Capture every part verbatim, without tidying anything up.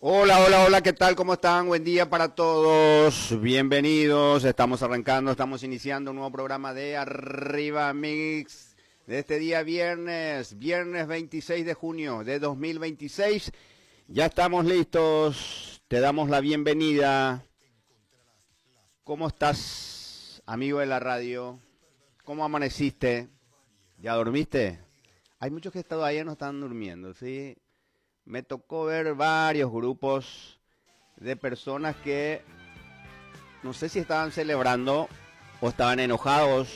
Hola, hola, hola, ¿qué tal? ¿Cómo están? Buen día para todos. Bienvenidos. Estamos arrancando, estamos iniciando un nuevo programa de Arriba Mix de este día viernes, viernes veintiséis de junio de dos mil veintiséis. Ya estamos listos. Te damos la bienvenida. ¿Cómo estás, amigo de la radio? ¿Cómo amaneciste? ¿Ya dormiste? Hay muchos que todavía no están durmiendo, ¿sí? Me tocó ver varios grupos de personas que no sé si estaban celebrando o estaban enojados.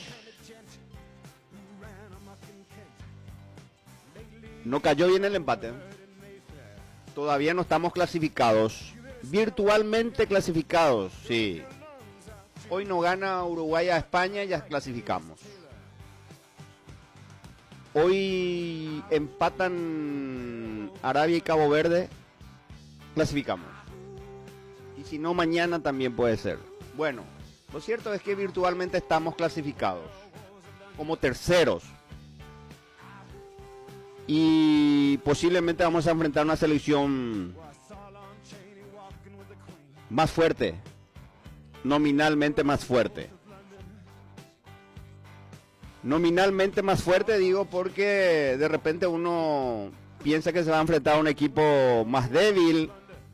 No cayó bien el empate. Todavía no estamos clasificados. Virtualmente clasificados, sí. Hoy no gana Uruguay a España, ya clasificamos. Hoy empatan Arabia y Cabo Verde, clasificamos. Y si no, mañana también puede ser. Bueno, lo cierto es que virtualmente estamos clasificados como terceros. Y posiblemente vamos a enfrentar una selección más fuerte, nominalmente más fuerte. Nominalmente más fuerte, digo, porque de repente uno piensa que se va a enfrentar a un equipo más débil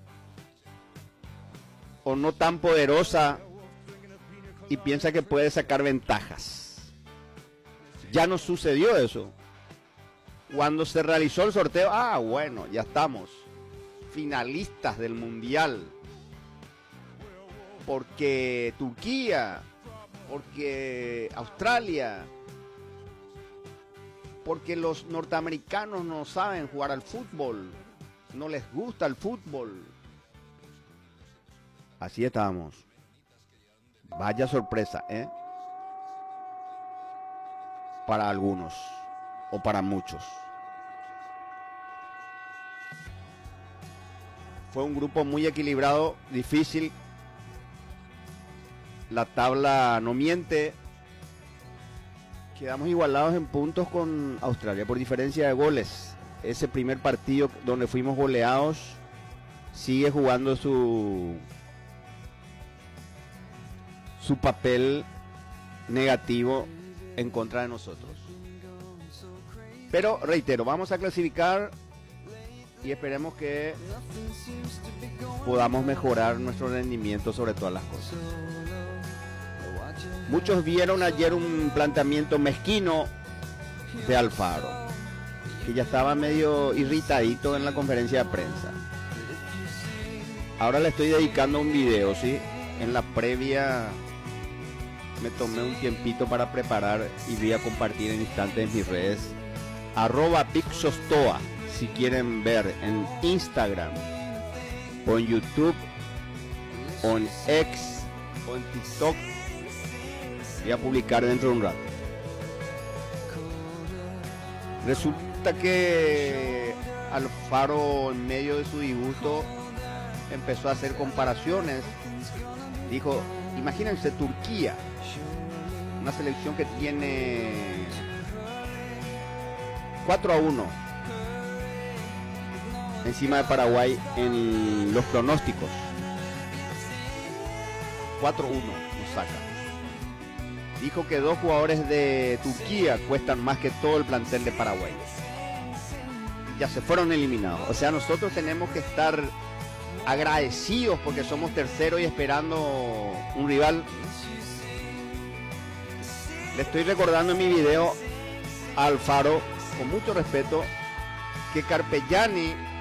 o no tan poderosa y piensa que puede sacar ventajas. Ya no sucedió eso. Cuando se realizó el sorteo, ah, bueno, ya estamos finalistas del Mundial. Porque Turquía, porque Australia, porque los norteamericanos no saben jugar al fútbol, no les gusta el fútbol. Así estábamos. Vaya sorpresa, ¿eh? Para algunos, o para muchos. Fue un grupo muy equilibrado, difícil. La tabla no miente. Quedamos igualados en puntos con Australia por diferencia de goles. Ese primer partido donde fuimos goleados sigue jugando su su papel negativo en contra de nosotros. Pero reitero, vamos a clasificar y esperemos que podamos mejorar nuestro rendimiento sobre todas las cosas. Muchos vieron ayer un planteamiento mezquino de Alfaro, que ya estaba medio irritadito en la conferencia de prensa. Ahora le estoy dedicando un video, ¿sí? En la previa me tomé un tiempito para preparar y voy a compartir en instantes en mis redes. Arroba Pixostoa, si quieren ver en Instagram, o en YouTube, o en X, o en TikTok. Voy a publicar dentro de un rato. Resulta que Alfaro, en medio de su disgusto, empezó a hacer comparaciones. Dijo, imagínense Turquía, una selección que tiene cuatro a uno encima de Paraguay en los pronósticos. cuatro a uno nos saca. Dijo que dos jugadores de Turquía cuestan más que todo el plantel de Paraguay. Ya se fueron eliminados. O sea, nosotros tenemos que estar agradecidos porque somos terceros y esperando un rival. Le estoy recordando en mi video a Alfaro, con mucho respeto, que Carpegiani